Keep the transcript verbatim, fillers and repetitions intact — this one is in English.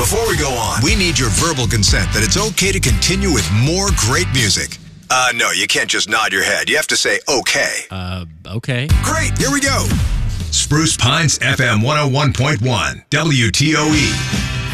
Before we go on, we need your verbal consent that it's okay to continue with more great music. Uh, no, you can't just nod your head. You have to say, okay. Uh, okay. Great, here we go. Spruce Pines F M one oh one point one, W T O E.